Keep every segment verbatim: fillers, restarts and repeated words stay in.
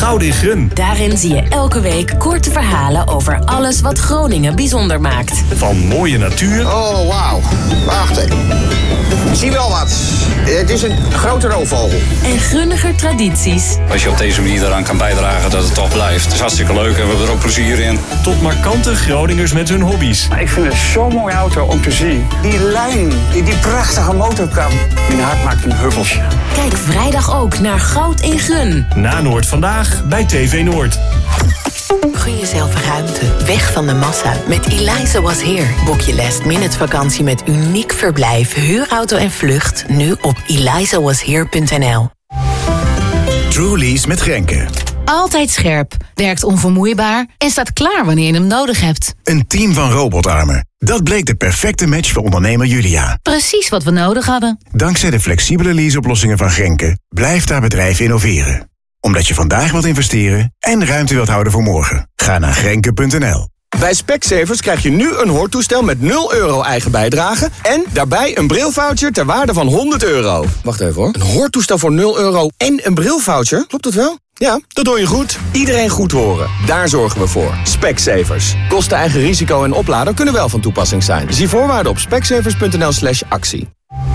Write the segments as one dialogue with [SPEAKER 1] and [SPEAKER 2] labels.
[SPEAKER 1] Goud in Grun.
[SPEAKER 2] Daarin zie je elke week korte verhalen over alles wat Groningen bijzonder maakt.
[SPEAKER 1] Van mooie natuur.
[SPEAKER 3] Oh, wauw. Wacht even. Ik zie wel wat. Het is een grote roofvogel.
[SPEAKER 2] En grunniger tradities.
[SPEAKER 4] Als je op deze manier eraan kan bijdragen dat het toch blijft. Het is hartstikke leuk en we hebben er ook plezier in.
[SPEAKER 1] Tot markante Groningers met hun hobby's.
[SPEAKER 5] Ik vind het zo'n mooie auto om te zien. Die lijn, die, die prachtige motorkap. Mijn hart maakt een huppeltje.
[SPEAKER 2] Kijk vrijdag ook naar Goud in Grun.
[SPEAKER 1] Na Noord vandaag bij T V Noord.
[SPEAKER 6] Gun jezelf ruimte, weg van de massa. Met Eliza Was Here. Boek je last minute vakantie met uniek verblijf, huurauto en vlucht. Nu op eliza was here punt n l.
[SPEAKER 7] Truly's met Grenke.
[SPEAKER 8] Altijd scherp, werkt onvermoeibaar en staat klaar wanneer je hem nodig hebt.
[SPEAKER 7] Een team van robotarmen. Dat bleek de perfecte match voor ondernemer Julia.
[SPEAKER 8] Precies wat we nodig hadden.
[SPEAKER 7] Dankzij de flexibele leaseoplossingen van Grenke blijft haar bedrijf innoveren. Omdat je vandaag wilt investeren en ruimte wilt houden voor morgen. Ga naar grenke punt n l.
[SPEAKER 9] Bij Specsavers krijg je nu een hoortoestel met nul euro eigen bijdrage en daarbij een brilvoucher ter waarde van honderd euro. Wacht even hoor. Een hoortoestel voor nul euro en een brilvoucher? Klopt dat wel? Ja, dat doe je goed. Iedereen goed horen. Daar zorgen we voor. Specsavers. Kosten, eigen risico en oplader kunnen wel van toepassing zijn. Zie voorwaarden op specsavers punt n l slash actie.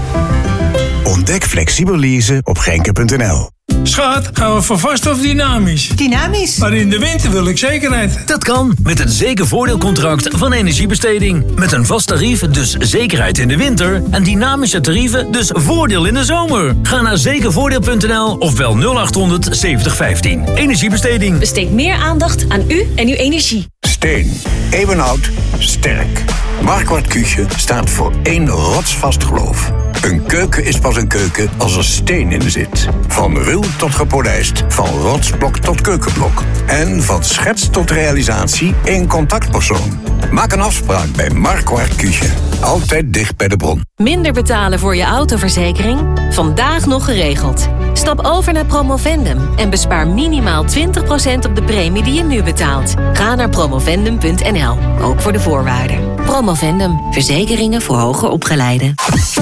[SPEAKER 7] Ontdek flexibel leasen op grenke punt n l.
[SPEAKER 10] Schat, gaan we voor vast of dynamisch?
[SPEAKER 11] Dynamisch?
[SPEAKER 10] Maar in de winter wil ik zekerheid.
[SPEAKER 12] Dat kan met het zekervoordeelcontract van Energiebesteding. Met een vast tarief, dus zekerheid in de winter. En dynamische tarieven, dus voordeel in de zomer. Ga naar zekervoordeel punt n l of bel nul acht honderd zeventig vijftien. Energiebesteding.
[SPEAKER 13] Besteed meer aandacht aan u en uw energie.
[SPEAKER 14] Steen. Eeuwenoud. Sterk. Marquardt Küche staat voor één rotsvast geloof. Een keuken is pas een keuken als er steen in zit. Van ruw tot gepolijst, van rotsblok tot keukenblok. En van schets tot realisatie één contactpersoon. Maak een afspraak bij Marquardt Küche. Altijd dicht bij de bron.
[SPEAKER 13] Minder betalen voor je autoverzekering? Vandaag nog geregeld. Stap over naar Promovendum en bespaar minimaal twintig procent op de premie die je nu betaalt. Ga naar promovendum punt n l, ook voor de voorwaarden. Promovendum, verzekeringen voor hoger opgeleiden.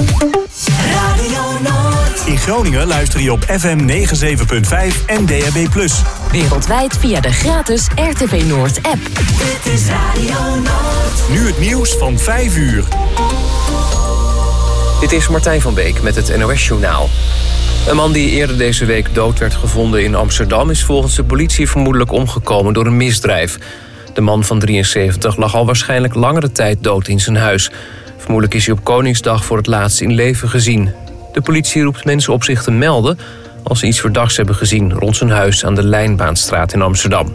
[SPEAKER 1] In Groningen luister je op F M negenenzeventig punt vijf en D A B plus.
[SPEAKER 2] Wereldwijd via de gratis R T V Noord app.
[SPEAKER 15] Dit is Radio Noord.
[SPEAKER 1] Nu het nieuws van vijf uur.
[SPEAKER 16] Dit is Martijn van Beek met het N O S-journaal. Een man die eerder deze week dood werd gevonden in Amsterdam is volgens de politie vermoedelijk omgekomen door een misdrijf. De man van drieënzeventig lag al waarschijnlijk langere tijd dood in zijn huis. Vermoedelijk is hij op Koningsdag voor het laatst in leven gezien. De politie roept mensen op zich te melden als ze iets verdachts hebben gezien rond zijn huis aan de Lijnbaanstraat in Amsterdam.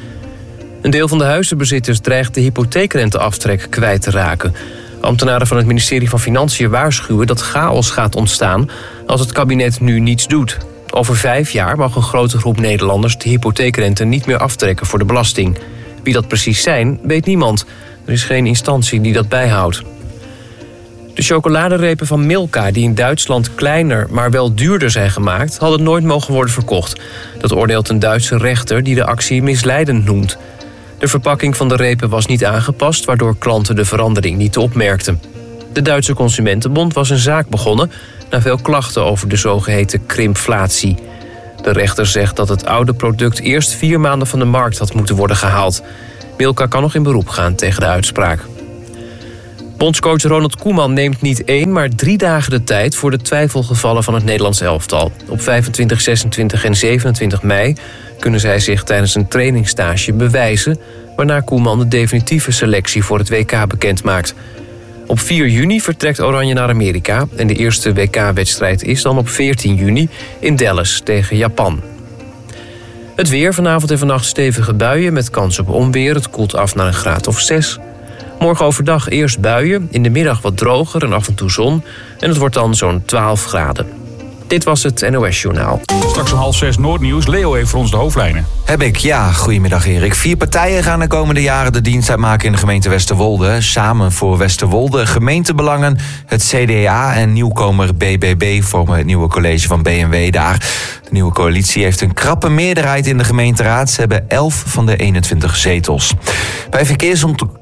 [SPEAKER 16] Een deel van de huizenbezitters dreigt de hypotheekrenteaftrek kwijt te raken. Ambtenaren van het ministerie van Financiën waarschuwen dat chaos gaat ontstaan als het kabinet nu niets doet. Over vijf jaar mag een grote groep Nederlanders de hypotheekrente niet meer aftrekken voor de belasting. Wie dat precies zijn, weet niemand. Er is geen instantie die dat bijhoudt. De chocoladerepen van Milka, die in Duitsland kleiner, maar wel duurder zijn gemaakt, hadden nooit mogen worden verkocht. Dat oordeelt een Duitse rechter die de actie misleidend noemt. De verpakking van de repen was niet aangepast, waardoor klanten de verandering niet opmerkten. De Duitse Consumentenbond was een zaak begonnen na veel klachten over de zogeheten krimpflatie. De rechter zegt dat het oude product eerst vier maanden van de markt had moeten worden gehaald. Milka kan nog in beroep gaan tegen de uitspraak. Bondscoach Ronald Koeman neemt niet één, maar drie dagen de tijd voor de twijfelgevallen van het Nederlands elftal. Op vijfentwintig, zesentwintig en zevenentwintig mei kunnen zij zich tijdens een trainingsstage bewijzen, waarna Koeman de definitieve selectie voor het W K bekendmaakt. Op vier juni vertrekt Oranje naar Amerika en de eerste W K-wedstrijd is dan op veertien juni in Dallas tegen Japan. Het weer, vanavond en vannacht stevige buien met kans op onweer. Het koelt af naar een graad of zes. Morgen overdag eerst buien, in de middag wat droger en af en toe zon. En het wordt dan zo'n twaalf graden. Dit was het N O S-journaal.
[SPEAKER 17] Straks om half zes Noordnieuws. Leo heeft voor ons de hoofdlijnen.
[SPEAKER 18] Heb ik, ja. Goedemiddag Erik. Vier partijen gaan de komende jaren de dienst uitmaken in de gemeente Westerwolde. Samen voor Westerwolde, gemeentebelangen, het C D A en nieuwkomer B B B vormen het nieuwe college van B M W daar. De nieuwe coalitie heeft een krappe meerderheid in de gemeenteraad. Ze hebben elf van de eenentwintig zetels. Bij verkeersont-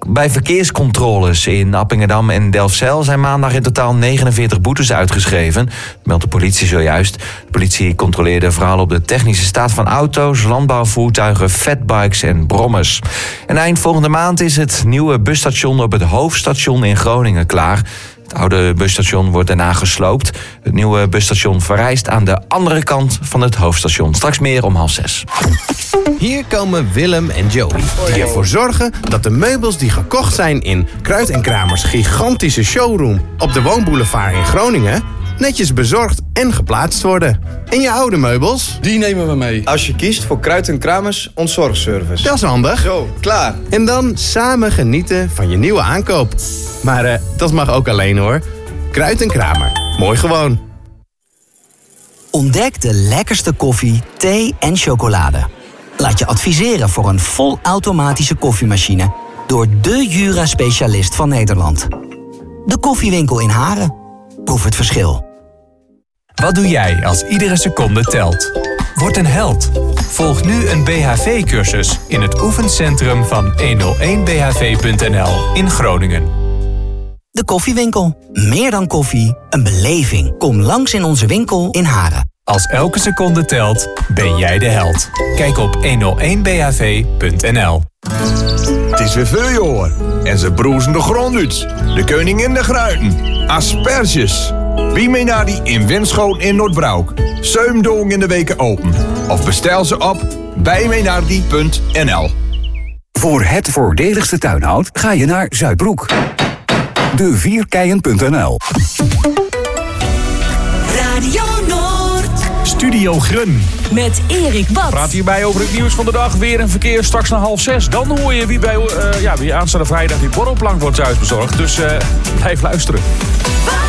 [SPEAKER 18] Bij verkeerscontroles in Appingedam en Delfzijl zijn maandag in totaal negenenveertig boetes uitgeschreven, meldt de politie zojuist. De politie controleerde vooral op de technische staat van auto's, landbouwvoertuigen, fatbikes en brommers. En eind volgende maand is het nieuwe busstation op het Hoofdstation in Groningen klaar. Het oude busstation wordt daarna gesloopt. Het nieuwe busstation verrijst aan de andere kant van het hoofdstation. Straks meer om half zes.
[SPEAKER 11] Hier komen Willem en Joey, die ervoor zorgen dat de meubels die gekocht zijn in Kruid en Kramers gigantische showroom op de Woonboulevard in Groningen netjes bezorgd en geplaatst worden. En je oude meubels?
[SPEAKER 19] Die nemen we mee. Als je kiest voor Kruid en Kramers ontzorgservice.
[SPEAKER 11] Dat is handig.
[SPEAKER 19] Zo, klaar.
[SPEAKER 11] En dan samen genieten van je nieuwe aankoop. Maar uh, dat mag ook alleen hoor. Kruid en Kramer. Mooi gewoon.
[SPEAKER 20] Ontdek de lekkerste koffie, thee en chocolade. Laat je adviseren voor een volautomatische koffiemachine door de Jura-specialist van Nederland. De Koffiewinkel in Haren. Proef het verschil.
[SPEAKER 21] Wat doe jij als iedere seconde telt? Word een held. Volg nu een B H V-cursus in het oefencentrum van honderdéén b h v punt n l in Groningen.
[SPEAKER 20] De Koffiewinkel. Meer dan koffie, een beleving. Kom langs in onze winkel in Haren.
[SPEAKER 21] Als elke seconde telt, ben jij de held. Kijk op honderdéén b h v punt n l.
[SPEAKER 22] Het is weer veel hoor. En ze broezen de grond uit. De koningin de gruiten. Asperges. Wie mee naar die in Winschoten in Noordbroek. Zeumdoong in de weken open. Of bestel ze op bijmeenaardie punt n l.
[SPEAKER 23] Voor het voordeligste tuinhout ga je naar Zuidbroek. de vierkeien punt n l.
[SPEAKER 15] Radio Noord.
[SPEAKER 1] Studio Grun.
[SPEAKER 2] Met Erik Bad.
[SPEAKER 17] Praat hierbij over het nieuws van de dag. Weer en verkeer straks na half zes. Dan hoor je wie bij uh, ja, wie aanstaande vrijdag die borrelplank wordt thuisbezorgd. Dus uh, blijf luisteren.